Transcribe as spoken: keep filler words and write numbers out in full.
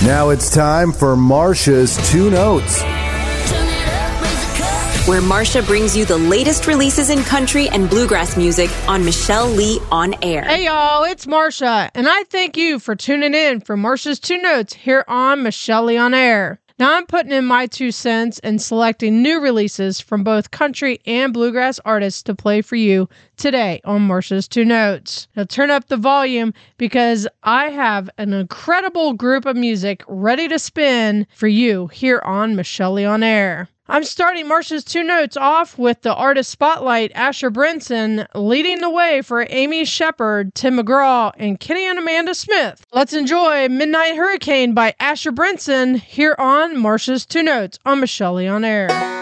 Now it's time for Marsha's Two Notes, where Marsha brings you the latest releases in country and bluegrass music on Michelle Lee On Air. Hey y'all, it's Marsha, and I thank you for tuning in for Marsha's Two Notes here on Michelle Lee On Air. Now I'm putting in my two cents and selecting new releases from both country and bluegrass artists to play for you today on Marsha's Two Notes. Now turn up the volume because I have an incredible group of music ready to spin for you here on Michelle Lee On Air. I'm starting Marsha's Two Notes off with the artist spotlight, Asher Brinson, leading the way for Amy Shepard, Tim McGraw, and Kenny and Amanda Smith. Let's enjoy Midnight Hurricane by Asher Brinson here on Marsha's Two Notes on Michelle Lee On Air.